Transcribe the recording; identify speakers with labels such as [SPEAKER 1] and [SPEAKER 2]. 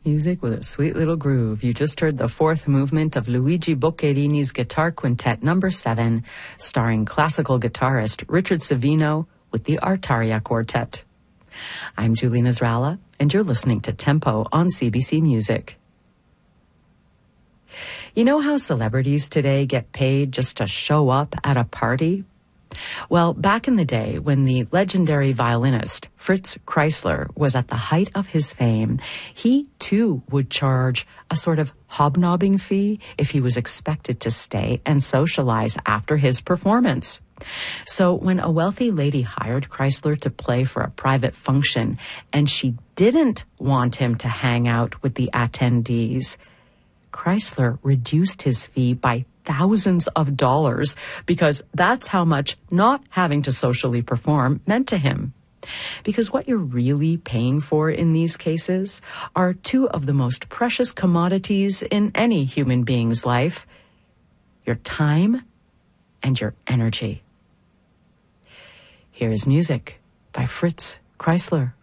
[SPEAKER 1] Music with a sweet little groove. You just heard the fourth movement of Luigi Boccherini's Guitar Quintet No. 7, starring classical guitarist Richard Savino with the Artaria Quartet. I'm Julie Nasralla, and you're listening to Tempo on CBC Music. You know how celebrities today get paid just to show up at a party? Well, back in the day when the legendary violinist Fritz Kreisler was at the height of his fame, he too would charge a sort of hobnobbing fee if he was expected to stay and socialize after his performance. So when a wealthy lady hired Kreisler to play for a private function and she didn't want him to hang out with the attendees, Kreisler reduced his fee by thousands of dollars because that's how much not having to socially perform meant to him. Because what you're really paying for in these cases are two of the most precious commodities in any human being's life: your time and your energy. Here is music by Fritz Kreisler.